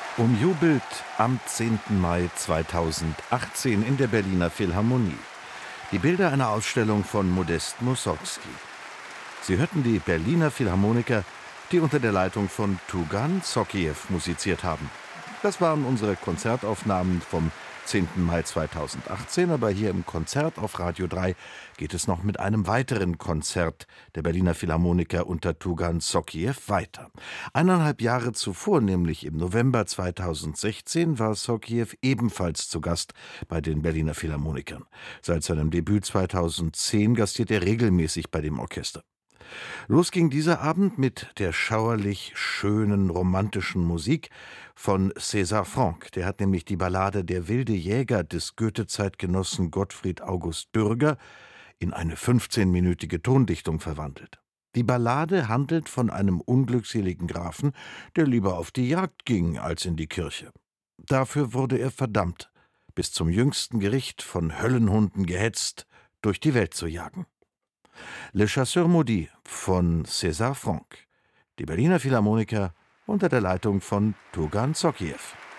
Umjubelt am 10. Mai 2018 in der Berliner Philharmonie. Die Bilder einer Ausstellung von Modest Mussorgsky. Sie hörten die Berliner Philharmoniker, die unter der Leitung von Tugan Sokhiev musiziert haben. Das waren unsere Konzertaufnahmen vom 10. Mai 2018, aber hier im Konzert auf Radio 3 geht es noch mit einem weiteren Konzert der Berliner Philharmoniker unter Tugan Sokhiev weiter. 1,5 Jahre zuvor, nämlich im November 2016, war Sokhiev ebenfalls zu Gast bei den Berliner Philharmonikern. Seit seinem Debüt 2010 gastiert er regelmäßig bei dem Orchester. Los ging dieser Abend mit der schauerlich schönen, romantischen Musik von César Franck. Der hat nämlich die Ballade Der wilde Jäger des Goethe-Zeitgenossen Gottfried August Bürger in eine 15-minütige Tondichtung verwandelt. Die Ballade handelt von einem unglückseligen Grafen, der lieber auf die Jagd ging als in die Kirche. Dafür wurde er verdammt, bis zum jüngsten Gericht von Höllenhunden gehetzt, durch die Welt zu jagen. Le Chasseur Maudit von César Franck. Die Berliner Philharmoniker unter der Leitung von Tugan Sokhiev.